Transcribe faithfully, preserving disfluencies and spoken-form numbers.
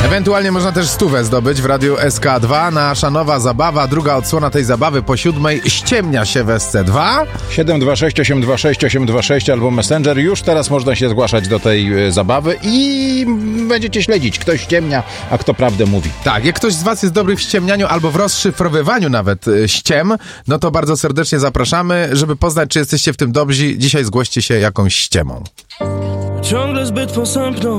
Ewentualnie można też stówę zdobyć w Radiu S K dwa. Nasza nowa zabawa, druga odsłona tej zabawy po siódmej ściemnia się w S C dwa. siedem dwa sześć osiem dwa sześć osiem dwa sześć albo Messenger. Już teraz można się zgłaszać do tej y, zabawy i będziecie śledzić, kto ściemnia, a kto prawdę mówi. Tak, jak ktoś z was jest dobry w ściemnianiu albo w rozszyfrowywaniu nawet y, ściem, no to bardzo serdecznie zapraszamy, żeby poznać, czy jesteście w tym dobrzy. Dzisiaj zgłoście się jakąś ściemą. Ciągle zbyt posępną